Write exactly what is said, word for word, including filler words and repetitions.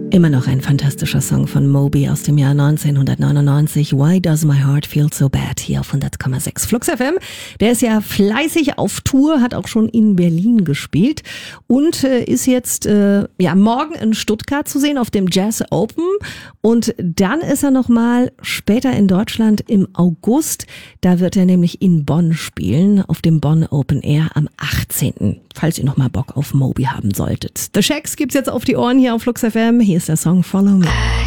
Immer noch ein fantastischer Song von Moby aus dem Jahr neunzehnhundertneunundneunzig. Why Does My Heart Feel So Bad? Hier auf hundert Komma sechs Flux F M. Der ist ja fleißig auf Tour, hat auch schon in Berlin gespielt und äh, ist jetzt äh, ja morgen in Stuttgart zu sehen auf dem Jazz Open. Und dann ist er nochmal später in Deutschland im August. Da wird er nämlich in Bonn spielen, auf dem Bonn Open Air am achtzehnten Falls ihr nochmal Bock auf Moby haben solltet. The Shacks gibt's jetzt auf die Ohren hier auf Flux F M. Hier ist der Song Follow Me.